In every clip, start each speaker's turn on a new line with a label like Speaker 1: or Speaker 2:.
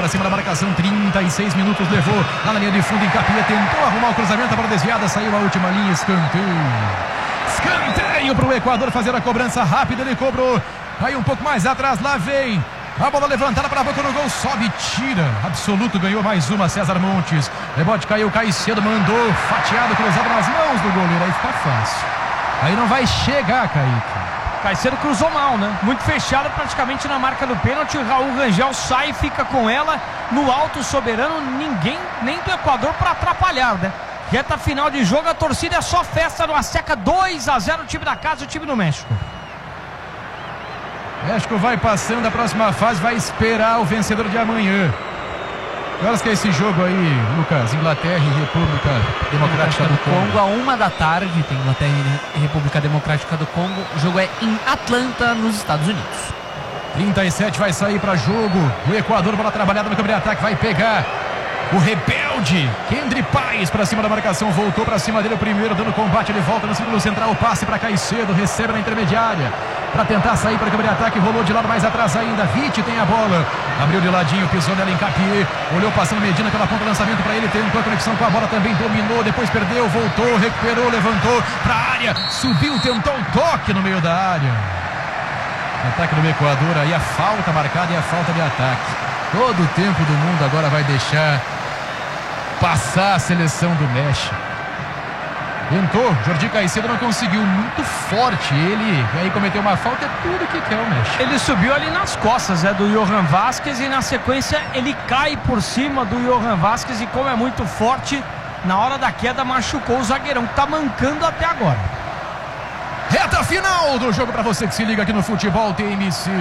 Speaker 1: cima da marcação, 36 minutos levou lá na linha de fundo, Hincapié tentou arrumar o cruzamento, a bola desviada, saiu a última linha, escanteio para o Equador fazer a cobrança rápida, ele cobrou, aí um pouco mais atrás, lá vem a bola levantada para a boca no gol, sobe, tira, Absoluto ganhou mais uma, César Montes, rebote caiu, Caicedo mandou, fatiado, cruzado nas mãos do goleiro, aí fica fácil, aí não vai chegar, Kaique.
Speaker 2: Caicedo cruzou mal, né? Muito fechado praticamente na marca do pênalti. O Raul Rangel sai e fica com ela no alto soberano. Ninguém, nem do Equador, para atrapalhar, né? Reta final de jogo, a torcida é só festa no Azteca. 2-0 o time da casa, o time do México.
Speaker 1: México vai passando a próxima fase, vai esperar o vencedor de amanhã. Que horas que é esse jogo aí, Lucas? Inglaterra e República Democrática do Congo.
Speaker 3: À 1h, tem Inglaterra e República Democrática do Congo. O jogo é em Atlanta, nos Estados Unidos.
Speaker 1: 37 vai sair para jogo. O Equador, bola trabalhada no campo de ataque, vai pegar o rebelde Kendry Páez para cima da marcação, voltou para cima dele o primeiro, dando combate, ele volta no círculo central, passe para Caicedo, recebe na intermediária para tentar sair para o campo de ataque, rolou de lado mais atrás ainda, Vitti tem a bola, abriu de ladinho, pisou nela, Hincapié, olhou passando Medina pela ponta, lançamento para ele, tentou a conexão com a bola também, dominou, depois perdeu, voltou, recuperou, levantou para a área, subiu, tentou um toque no meio da área. Ataque do Equador, aí a falta marcada e a falta de ataque. Todo o tempo do mundo agora vai deixar passar a seleção do México. Tentou, Jordi Caicedo não conseguiu, muito forte ele, e aí cometeu uma falta, é tudo que quer o México.
Speaker 2: Ele subiu ali nas costas do Johan Vázquez e na sequência ele cai por cima do Johan Vázquez e como é muito forte, na hora da queda machucou o zagueirão que tá mancando até agora.
Speaker 1: Reta final do jogo para você que se liga aqui no Futebol TMC.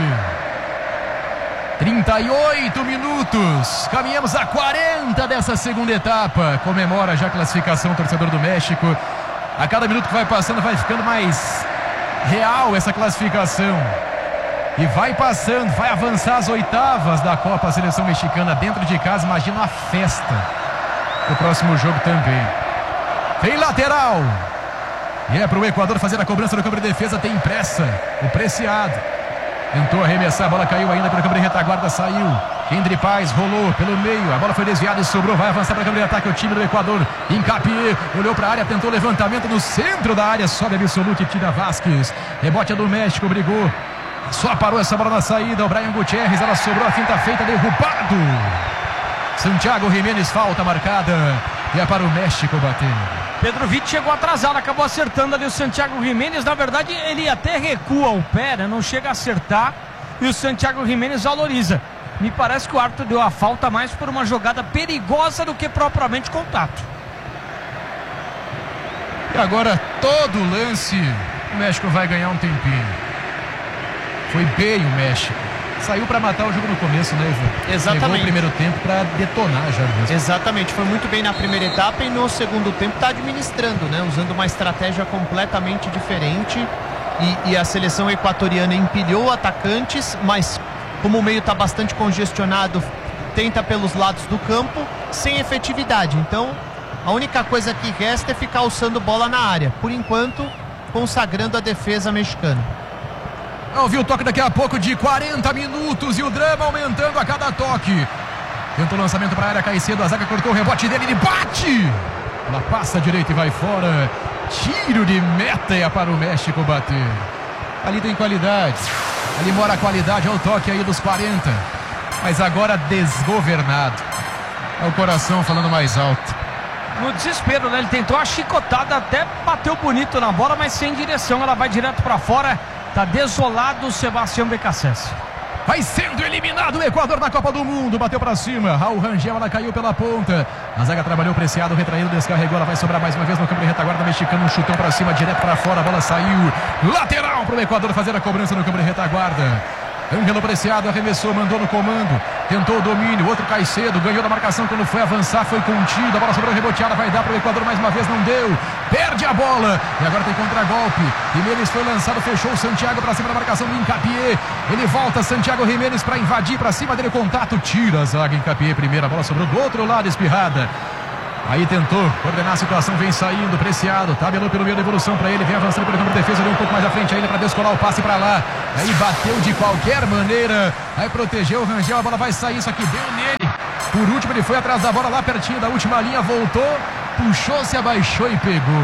Speaker 1: 38 minutos, caminhamos a 40 dessa segunda etapa. Comemora já a classificação, torcedor do México. A cada minuto que vai passando vai ficando mais real essa classificação. E vai passando, vai avançar as oitavas da Copa, a seleção mexicana dentro de casa. Imagina a festa do próximo jogo também. Tem lateral. E é para o Equador fazer a cobrança no campo de defesa, tem pressa, o Preciado. Tentou arremessar, a bola caiu ainda pelo campo de retaguarda, saiu. Kendry Páez rolou pelo meio, a bola foi desviada e sobrou, vai avançar para o campo de ataque o time do Equador. Hincapié, olhou para a área, tentou levantamento no centro da área, sobe Absoluto e tira Vázquez. Rebote é do México, brigou, só parou essa bola na saída, o Brian Gutierrez, ela sobrou, a finta feita, derrubado. Santiago Jiménez, falta marcada, e é para o México bater.
Speaker 2: Pedro Vitti chegou atrasado, acabou acertando ali o Santiago Jiménez. Na verdade ele até recua o pé, né? Não chega a acertar, e o Santiago Jiménez valoriza. Me parece que o árbitro deu a falta mais por uma jogada perigosa do que propriamente contato.
Speaker 1: E agora todo lance o México vai ganhar um tempinho. Foi bem o México. Saiu para matar o jogo no começo, né, Ivan?
Speaker 4: Exatamente.
Speaker 1: Levou o primeiro tempo para detonar já mesmo.
Speaker 4: Exatamente, foi muito bem na primeira etapa e no segundo tempo está administrando, né? Usando uma estratégia completamente diferente. E a seleção equatoriana empilhou atacantes, mas como o meio está bastante congestionado, tenta pelos lados do campo, sem efetividade. Então, a única coisa que resta é ficar alçando bola na área. Por enquanto, consagrando a defesa mexicana.
Speaker 1: Vamos ouvir o toque daqui a pouco de 40 minutos e o drama aumentando a cada toque. Tentou o lançamento para a área, Caicedo, a zaga cortou o rebote dele, ele bate! Ela passa direito e vai fora. Tiro de meta é para o México bater. Ali tem qualidade, ali mora a qualidade, é o toque aí dos 40. Mas agora desgovernado. É o coração falando mais alto.
Speaker 2: No desespero, né? Ele tentou a chicotada, até bateu bonito na bola, mas sem direção, ela vai direto para fora. Tá desolado o Sebastião Becassese.
Speaker 1: Vai sendo eliminado o Equador na Copa do Mundo. Bateu pra cima, Raul Rangel, ela caiu pela ponta. A zaga trabalhou, Preciado, retraído, descarregou. Ela vai sobrar mais uma vez no campo de retaguarda mexicano. Um chutão pra cima, direto pra fora. A bola saiu. Lateral pro Equador fazer a cobrança no campo de retaguarda. Ângelo Preciado arremessou, mandou no comando. Tentou o domínio, outro Caicedo. Ganhou da marcação quando foi avançar, foi contido. A bola sobrou reboteada, vai dar pro Equador mais uma vez, não deu. Perde a bola e agora tem contragolpe. Jiménez foi lançado, fechou o Santiago pra cima da marcação do Hincapié. Ele volta, Santiago Jiménez pra invadir pra cima dele, contato, tira a zaga, Hincapié primeiro, a bola sobrou do outro lado, espirrada. Aí tentou coordenar a situação, vem saindo, Preciado, tabelou pelo meio da evolução para ele, vem avançando pelo campo de defesa, ali um pouco mais à frente ainda para descolar o passe para lá. Aí bateu de qualquer maneira, aí protegeu o Rangel, a bola vai sair, só que deu nele. Por último, ele foi atrás da bola lá pertinho da última linha, voltou, puxou, se abaixou e pegou.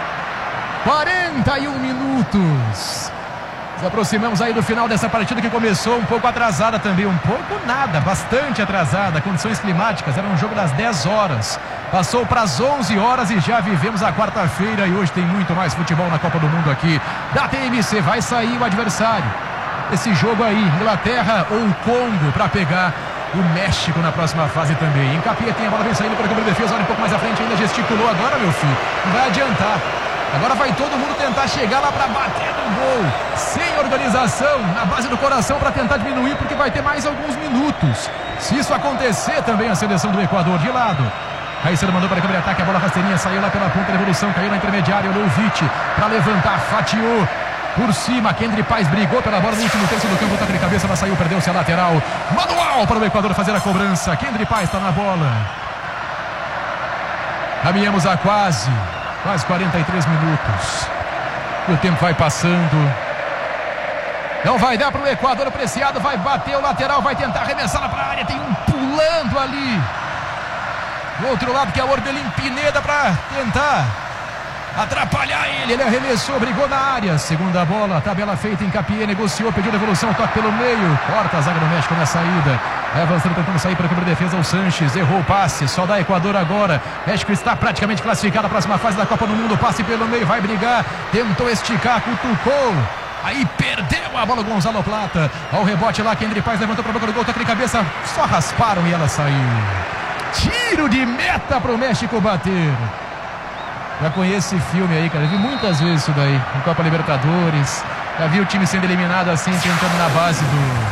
Speaker 1: 41 minutos. Nos aproximamos aí do final dessa partida que começou um pouco atrasada também. Um pouco nada, bastante atrasada. Condições climáticas, era um jogo das 10 horas. Passou para as 11 horas e já vivemos a quarta-feira. E hoje tem muito mais futebol na Copa do Mundo aqui da TMC. Vai sair o adversário. Esse jogo aí, Inglaterra ou Congo, para pegar o México na próxima fase também. Encapié tem a bola, vem saindo para cobrir defesa. Olha um pouco mais à frente, ainda gesticulou agora, meu filho. Não vai adiantar. Agora vai todo mundo tentar chegar lá para bater no gol. Sem organização, na base do coração para tentar diminuir, porque vai ter mais alguns minutos. Se isso acontecer também, a seleção do Equador de lado. Caicedo mandou para câmera de ataque, a bola rasteirinha saiu lá pela ponta da evolução, caiu na intermediária, olhou o Vitti para levantar, fatiou por cima. Kendry Paz brigou pela bola no último terço do campo, toque de cabeça, ela saiu, perdeu-se a lateral. Manual para o Equador fazer a cobrança. Kendry Paz está na bola. Caminhamos a quase 43 minutos. E o tempo vai passando. Não vai dar para o Equador, o Preciado vai bater o lateral, vai tentar arremessar para a área. Tem um pulando ali. Do outro lado, que é o Orbelín Pineda, para tentar atrapalhar ele. Ele arremessou, brigou na área. Segunda bola, tabela feita, Encapié negociou, pediu devolução, toque pelo meio. Corta a zaga do México na saída. Vai avançando, tentando sair para cobrir defesa. O Sanches errou o passe, só dá Equador agora. México está praticamente classificado à próxima fase da Copa do Mundo. Passe pelo meio, vai brigar. Tentou esticar, cutucou. Aí perdeu a bola o Gonzalo Plata. Ao rebote lá, Kendry Paz levantou para a boca do gol, toque de cabeça. Só rasparam e ela saiu. Tiro de meta para o México bater. Já conheço esse filme aí, cara. Eu vi muitas vezes isso daí. Em Copa Libertadores. Já vi o time sendo eliminado assim, tentando na base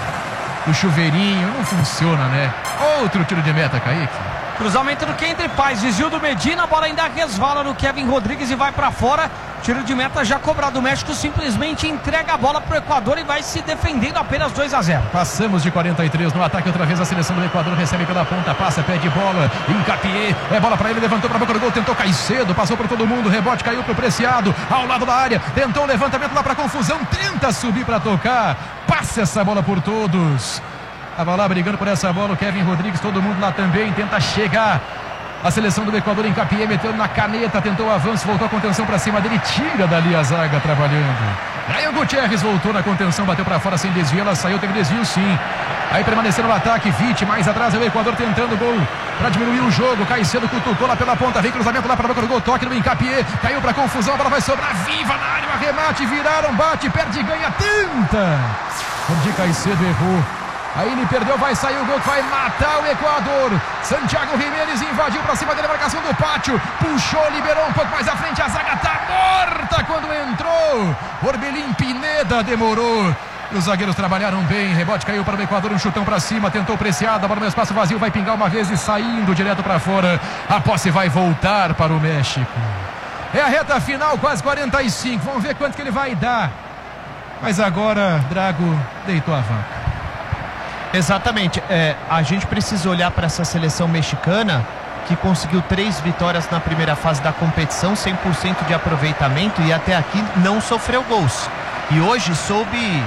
Speaker 1: do chuveirinho. Não funciona, né? Outro tiro de meta, Kaique.
Speaker 2: Cruzamento do Kendry Paz, desvio do Medina, a bola ainda resvala no Kevin Rodrigues e vai para fora. Tiro de meta já cobrado. O México simplesmente entrega a bola para o Equador e vai se defendendo apenas 2-0.
Speaker 1: Passamos de 43 no ataque, outra vez a seleção do Equador recebe pela ponta, passa, pede bola, Encapié, é bola para ele, levantou para a boca do gol, tentou Caicedo, passou por todo mundo, rebote, caiu para o Preciado, ao lado da área, tentou o levantamento lá para confusão, tenta subir para tocar, passa essa bola por todos. Estava lá brigando por essa bola o Kevin Rodrigues, todo mundo lá também, tenta chegar. A seleção do Equador, Encapié meteu na caneta, tentou o avanço, voltou a contenção para cima dele, tira dali a zaga trabalhando. Ryan Gutierrez voltou na contenção, bateu para fora sem desvio, ela saiu, teve desvio sim. Aí permanecendo no ataque, Vitti, mais atrás é o Equador tentando o gol para diminuir o jogo. Caicedo cutucou lá pela ponta, vem cruzamento lá para a boca do gol, toque no Encapié, caiu para confusão, a bola vai sobrar viva na área, arremate, viraram, bate, perde, ganha, tenta. Onde Caicedo errou. Aí ele perdeu, vai sair o gol que vai matar o Equador. Santiago Jiménez invadiu para cima da marcação do pátio, puxou, liberou um pouco mais à frente, a zaga tá morta quando entrou. Orbelín Pineda demorou. Os zagueiros trabalharam bem, rebote caiu para o Equador, um chutão para cima, tentou Preciado, a bola no espaço vazio, vai pingar uma vez e saindo direto para fora. A posse vai voltar para o México. É a reta final, quase 45, vamos ver quanto que ele vai dar. Mas agora Drago deitou a vaca.
Speaker 4: Exatamente, a gente precisa olhar para essa seleção mexicana que conseguiu 3 vitórias na primeira fase da competição, 100% de aproveitamento e até aqui não sofreu gols. E hoje soube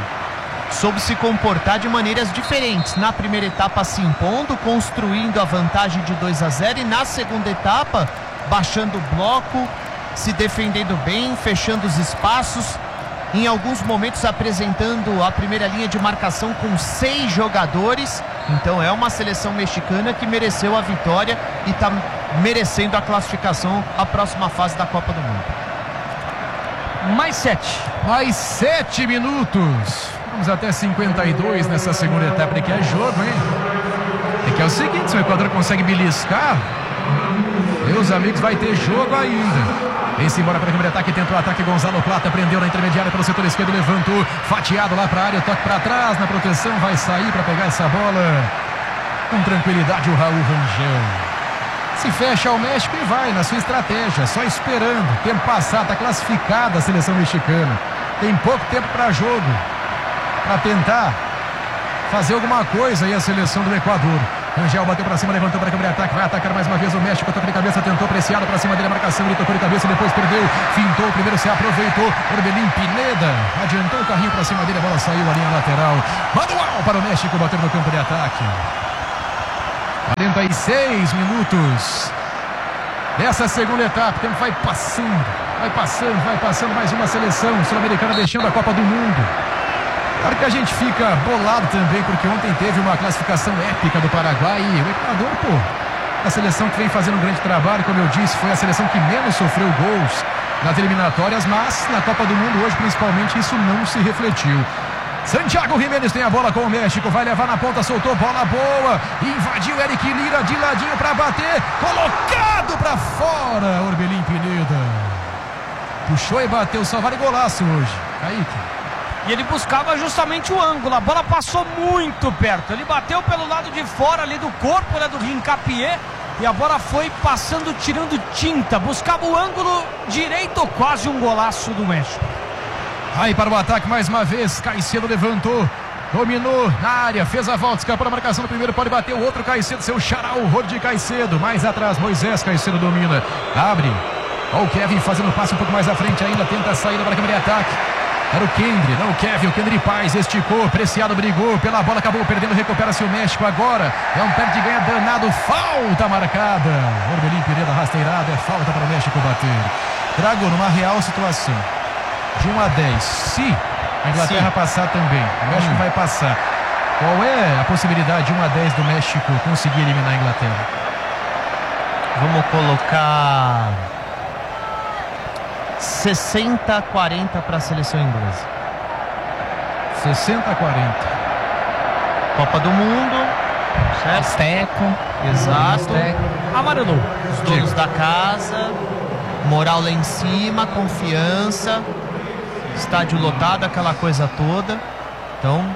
Speaker 4: se comportar de maneiras diferentes. Na primeira etapa se impondo, construindo a vantagem de 2-0 e na segunda etapa baixando o bloco, se defendendo bem, fechando os espaços. Em alguns momentos apresentando a primeira linha de marcação com 6 jogadores. Então é uma seleção mexicana que mereceu a vitória e está merecendo a classificação à próxima fase da Copa do Mundo.
Speaker 2: Mais 7.
Speaker 1: Mais 7 minutos. Vamos até 52 nessa segunda etapa. Que é jogo, hein? Que é o seguinte, se o Equador consegue beliscar, meus amigos, vai ter jogo ainda. Vem-se embora para a câmera de ataque, tentou o ataque, Gonzalo Plata prendeu na intermediária pelo setor esquerdo, levantou, fatiado lá para a área, toque para trás na proteção, vai sair para pegar essa bola com tranquilidade o Raul Rangel. Se fecha ao México e vai na sua estratégia, só esperando, tempo passar, está classificada a seleção mexicana, tem pouco tempo para jogo, para tentar fazer alguma coisa aí a seleção do Equador. Rangel bateu pra cima, levantou para a câmera de ataque, vai atacar mais uma vez o México, toque de cabeça, tentou Preciado pra cima dele, a marcação, ele tocou de cabeça, depois perdeu, fintou, primeiro se aproveitou, Orbelín Pineda, adiantou o carrinho pra cima dele, a bola saiu, a linha lateral, manual para o México, bateu no campo de ataque. 46 minutos dessa segunda etapa. O tempo vai passando mais uma seleção sul-americana deixando a Copa do Mundo. Claro que a gente fica bolado também, porque ontem teve uma classificação épica do Paraguai e o Equador, a seleção que vem fazendo um grande trabalho, como eu disse, foi a seleção que menos sofreu gols nas eliminatórias, mas na Copa do Mundo hoje, principalmente, isso não se refletiu. Santiago Giménez tem a bola com o México, vai levar na ponta, soltou, bola boa, invadiu Eric Lira de ladinho para bater, colocado para fora, Orbelín Pineda. Puxou e bateu, só vale golaço hoje. Kaique.
Speaker 2: E ele buscava justamente o ângulo, a bola passou muito perto, ele bateu pelo lado de fora ali do corpo, né, do Hincapié, e a bola foi passando, tirando tinta, buscava o ângulo direito, quase um golaço do México.
Speaker 1: Aí para o ataque mais uma vez, Caicedo levantou, dominou na área, fez a volta, escapou da marcação do primeiro, pode bater o outro Caicedo, seu xará, o Rodi Caicedo, mais atrás, Moisés Caicedo domina, abre, ó o Kevin fazendo passe um pouco mais à frente ainda, tenta a saída para a câmera de ataque, era o Kendry, não o Kevin, o Kendry Paz esticou, Preciado brigou pela bola, acabou perdendo, recupera-se o México agora, é um perde de ganha danado, falta marcada, Orbelín Pineda rasteirada, é falta para o México bater. Trago numa real situação, de 1 a 10, se a Inglaterra passar também, o México vai passar, qual é a possibilidade de 1 a 10 do México conseguir eliminar a Inglaterra?
Speaker 4: Vamos colocar 60-40 para a seleção inglesa.
Speaker 1: 60-40.
Speaker 4: Copa do Mundo, certo?
Speaker 3: Azteco.
Speaker 4: Exato.
Speaker 2: Amarelou.
Speaker 4: Os donos da casa, moral lá em cima, confiança, estádio lotado, aquela coisa toda. Então,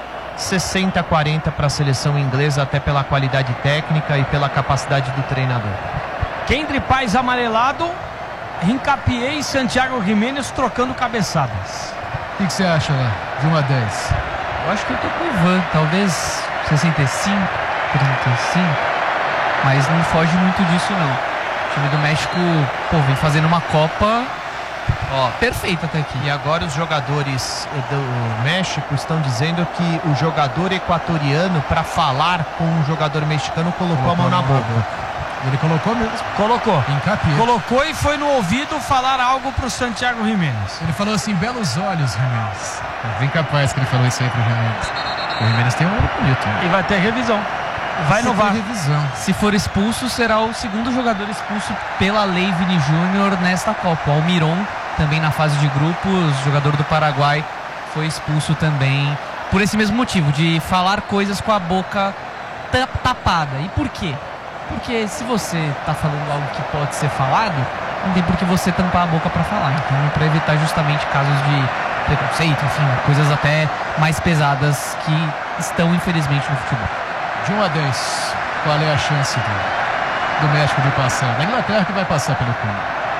Speaker 4: 60-40 para a seleção inglesa, até pela qualidade técnica e pela capacidade do treinador.
Speaker 2: Kendry Paz amarelado, Hincapié e Santiago Giménez trocando cabeçadas.
Speaker 1: O que você acha lá, de 1 a 10?
Speaker 3: Eu acho que eu tô com o Ivan, talvez 65, 35, mas não foge muito disso não. O time do México, vem fazendo uma Copa perfeita até aqui.
Speaker 4: E agora os jogadores do México estão dizendo que o jogador equatoriano, para falar com o jogador mexicano, colocou a mão na boca.
Speaker 1: Ele colocou mesmo.
Speaker 2: Colocou.
Speaker 1: Hincapié.
Speaker 2: Colocou e foi no ouvido falar algo pro Santiago Giménez.
Speaker 1: Ele falou assim, belos olhos, Giménez. É bem capaz que ele falou isso aí pro Giménez. O Giménez tem um olho bonito, né?
Speaker 2: E vai ter revisão. Vai no VAR.
Speaker 3: Se for expulso, será o segundo jogador expulso pela Lei Vini Júnior nesta Copa. O Almiron, também na fase de grupos, jogador do Paraguai, foi expulso também por esse mesmo motivo, de falar coisas com a boca tapada. E por quê? Porque se você está falando algo que pode ser falado, não tem por que você tampar a boca para falar. Então é para evitar justamente casos de preconceito, enfim, coisas até mais pesadas que estão infelizmente no futebol.
Speaker 1: De 1 a 10, qual é a chance do México de passar? Da Inglaterra que vai passar pelo Congo.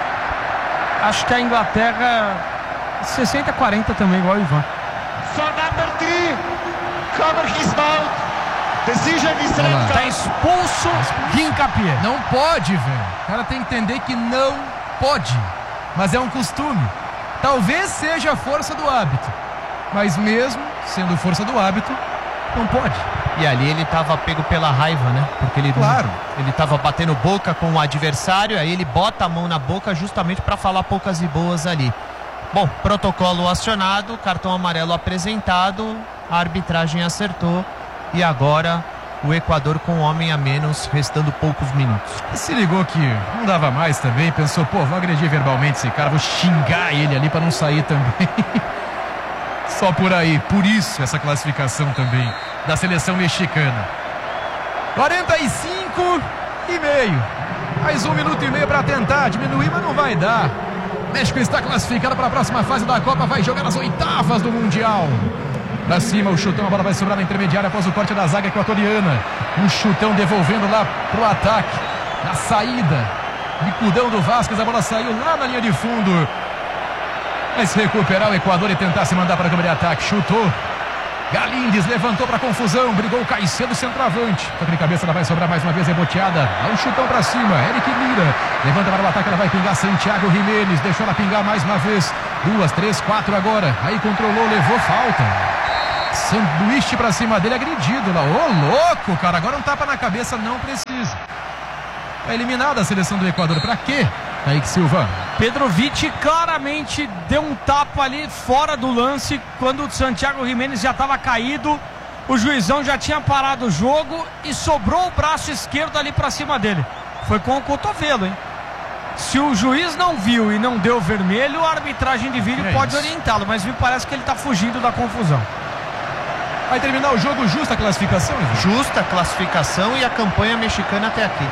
Speaker 2: Acho que a Inglaterra 60-40 também, igual o Ivan.
Speaker 5: So number 3, cover his mouth. Decision is red.
Speaker 2: Tá expulso Hincapié.
Speaker 1: Não pode, velho. O cara tem que entender que não pode. Mas é um costume. Talvez seja a força do hábito. Mas mesmo sendo força do hábito, não pode.
Speaker 4: E ali ele estava pego pela raiva, né? Porque ele estava batendo boca com o adversário, aí ele bota a mão na boca justamente para falar poucas e boas ali. Bom, protocolo acionado, cartão amarelo apresentado, a arbitragem acertou. E agora o Equador com um homem a menos, restando poucos minutos.
Speaker 1: Se ligou que não dava mais também, pensou, vou agredir verbalmente esse cara, vou xingar ele ali para não sair também. Só por aí, por isso essa classificação também da seleção mexicana. 45 e meio. Mais 1 minuto e meio para tentar diminuir, mas não vai dar. México está classificado para a próxima fase da Copa, vai jogar nas oitavas do Mundial. Pra cima, o chutão, a bola vai sobrar na intermediária após o corte da zaga equatoriana. Um chutão devolvendo lá pro ataque. Na saída, bicudão do Vasquez, a bola saiu lá na linha de fundo. Mas recuperar o Equador e tentar se mandar para a câmera de ataque. Chutou. Galíndez levantou para confusão, brigou o Caicedo, centroavante. Toque de cabeça, ela vai sobrar mais uma vez, reboteada. Dá um chutão para cima, Eric Lira. Levanta para o ataque, ela vai pingar Santiago Giménez. Deixou ela pingar mais uma vez. 2, 3, 4 agora. Aí controlou, levou falta. Sanduíche pra cima dele, agredido lá. Ô, louco, cara. Agora um tapa na cabeça não precisa. Tá eliminada a seleção do Equador. Pra quê, Kaique Silva?
Speaker 2: Petrovic claramente deu um tapa ali fora do lance quando o Santiago Giménez já estava caído. O juizão já tinha parado o jogo e sobrou o braço esquerdo ali pra cima dele. Foi com o cotovelo, hein? Se o juiz não viu e não deu vermelho, a arbitragem de vídeo pode orientá-lo, mas me parece que ele está fugindo da confusão.
Speaker 1: Vai terminar o jogo, justa a classificação?
Speaker 4: Justa a classificação e a campanha mexicana até aqui.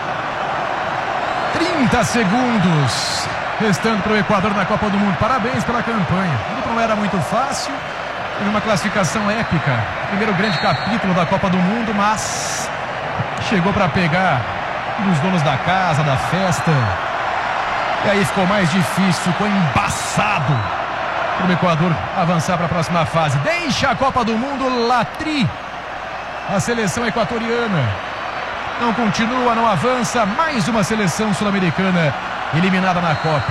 Speaker 1: 30 segundos restando para o Equador na Copa do Mundo. Parabéns pela campanha. O grupo não era muito fácil, teve uma classificação épica. Primeiro grande capítulo da Copa do Mundo, mas chegou para pegar um dos donos da casa, da festa. E aí ficou mais difícil, ficou embaçado para o Equador avançar para a próxima fase. Deixa a Copa do Mundo Latri, a seleção equatoriana. Não continua, não avança. Mais uma seleção sul-americana eliminada na Copa.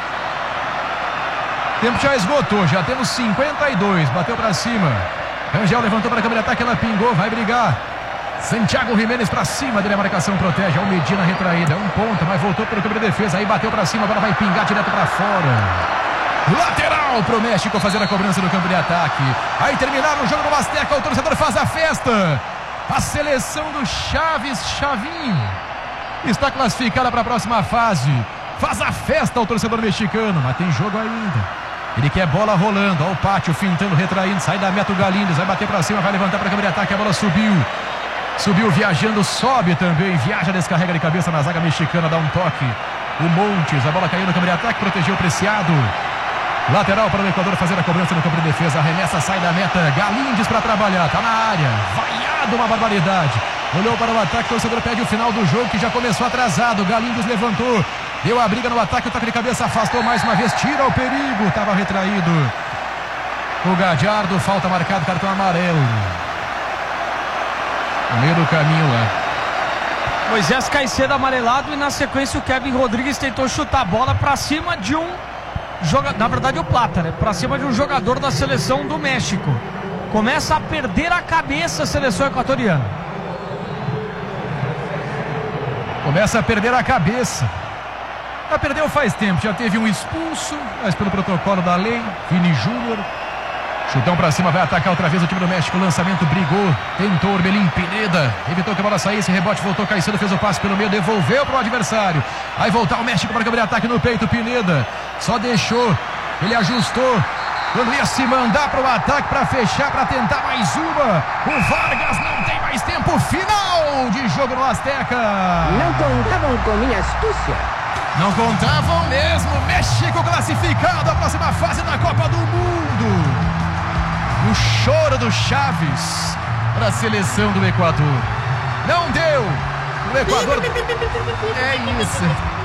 Speaker 1: O tempo já esgotou, já temos 52. Bateu para cima. Rangel levantou para a câmera de ataque, ela pingou, vai brigar. Santiago Giménez para cima dele, a marcação protege. O Medina retraída, um ponta, mas voltou pelo câmera de defesa. Aí bateu para cima, agora vai pingar direto para fora. Lateral para o México fazer a cobrança no campo de ataque. Aí terminaram o jogo do Azteca, o torcedor faz a festa. A seleção do Chaves Chavinho está classificada para a próxima fase. Faz a festa o torcedor mexicano, mas tem jogo ainda. Ele quer bola rolando, ó, o Pátio fintando, retraindo, sai da meta o Galíndez, vai bater para cima, vai levantar para a câmera de ataque, a bola subiu. Subiu viajando, sobe também, viaja, descarrega de cabeça na zaga mexicana, dá um toque. O Montes, a bola caiu no câmera de ataque, protegeu o Preciado. Lateral para o Equador fazer a cobrança no campo de defesa. Arremessa, sai da meta. Galíndez para trabalhar. Tá na área. Vaiado, uma barbaridade. Olhou para o ataque. O torcedor pede o final do jogo, que já começou atrasado. Galíndez levantou. Deu a briga no ataque. O toque de cabeça afastou mais uma vez. Tira o perigo. Estava retraído. O Gadiardo. Falta marcado. Cartão amarelo. No meio do caminho lá.
Speaker 2: Moisés Caicedo amarelado. E na sequência o Kevin Rodrigues tentou chutar a bola para cima de um. Na verdade o Plata, né? Para cima de um jogador da seleção do México. Começa a perder a cabeça a seleção equatoriana.
Speaker 1: Começa a perder a cabeça. Já perdeu faz tempo, já teve um expulso, mas pelo protocolo da lei. Vini Júnior. Chutão pra cima, vai atacar outra vez o time do México. Lançamento, brigou, tentou Orbelín Pineda. Evitou que a bola saísse, rebote, voltou Caicedo, fez o passe pelo meio, devolveu pro adversário. Aí voltar o México para câmera de ataque no peito, Pineda. Só deixou, ele ajustou. Quando ia se mandar pro ataque para fechar, para tentar mais uma. O Vargas não tem mais tempo. Final de jogo no Azteca.
Speaker 6: Não contavam com minha astúcia.
Speaker 1: Não contavam mesmo. México classificado à próxima fase da Copa do Mundo. O choro do Chaves para a seleção do Equador. Não deu. O Equador. É isso.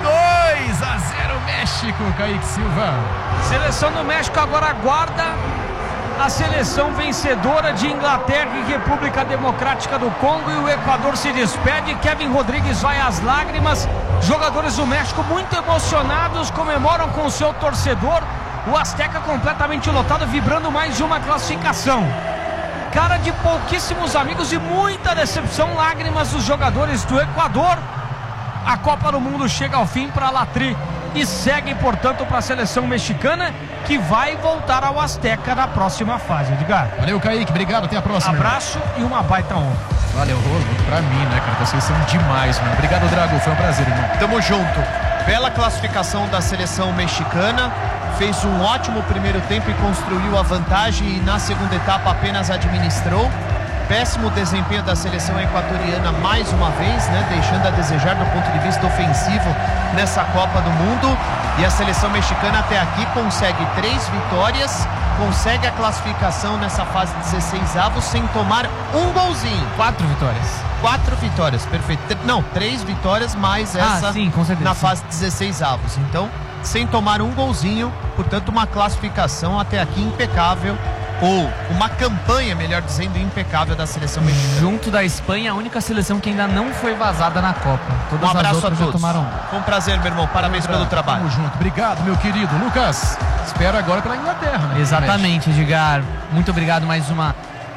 Speaker 1: 2-0 México, Kaique Silva.
Speaker 2: Seleção do México agora aguarda a seleção vencedora de Inglaterra e República Democrática do Congo. E o Equador se despede. Kevin Rodrigues vai às lágrimas. Jogadores do México muito emocionados, comemoram com o seu torcedor. O Azteca completamente lotado, vibrando mais uma classificação. Cara de pouquíssimos amigos e muita decepção, lágrimas dos jogadores do Equador. A Copa do Mundo chega ao fim para a Latri e segue, portanto, para a seleção mexicana, que vai voltar ao Azteca na próxima fase. Edgar.
Speaker 1: Valeu, Kaique, obrigado, até a próxima.
Speaker 2: Abraço e uma baita honra.
Speaker 1: Valeu, Rolo, pra mim, né, cara? Vocês são demais, mano. Obrigado, Drago, foi um prazer, irmão.
Speaker 4: Tamo junto. Bela classificação da seleção mexicana. Fez um ótimo primeiro tempo e construiu a vantagem, e na segunda etapa apenas administrou. Péssimo desempenho da seleção equatoriana mais uma vez, né, deixando a desejar do ponto de vista ofensivo nessa Copa do Mundo. E a seleção mexicana até aqui consegue 3 vitórias, consegue a classificação nessa fase 16avos sem tomar um golzinho.
Speaker 3: 4 vitórias.
Speaker 4: 4 vitórias, perfeito. Não, 3 vitórias mais essa
Speaker 3: sim, com certeza,
Speaker 4: na
Speaker 3: sim.
Speaker 4: fase 16avos. Então, sem tomar um golzinho, portanto uma classificação até aqui impecável, ou uma campanha, melhor dizendo, impecável da seleção mexicana.
Speaker 3: Junto da Espanha, a única seleção que ainda não foi vazada na Copa. Todas
Speaker 4: Um abraço
Speaker 3: as outras
Speaker 4: a todos.
Speaker 3: já tomaram.
Speaker 4: Foi um prazer, meu irmão. Parabéns pelo trabalho.
Speaker 1: Tamo junto, obrigado, meu querido. Lucas, espera agora pela Inglaterra, né?
Speaker 3: Exatamente, Edgar. Muito obrigado mais uma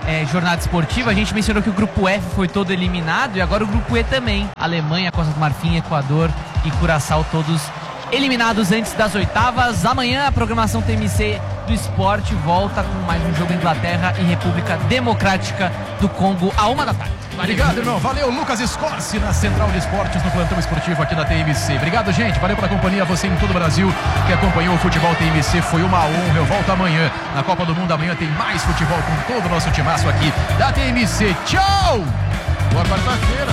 Speaker 3: jornada esportiva. A gente mencionou que o grupo F foi todo eliminado e agora o grupo E também. Alemanha, Costa do Marfim, Equador e Curaçao todos eliminados antes das oitavas. Amanhã a programação TMC do esporte volta com mais um jogo Inglaterra e República Democrática do Congo à 1 da tarde.
Speaker 1: Obrigado, irmão. Valeu, Lucas Scorsi na Central de Esportes, no plantão esportivo aqui da TMC. Obrigado, gente. Valeu pela companhia. Você em todo o Brasil que acompanhou o futebol TMC. Foi uma honra. Eu volto amanhã. Na Copa do Mundo, amanhã tem mais futebol com todo o nosso timaço aqui da TMC. Tchau! Boa quarta-feira.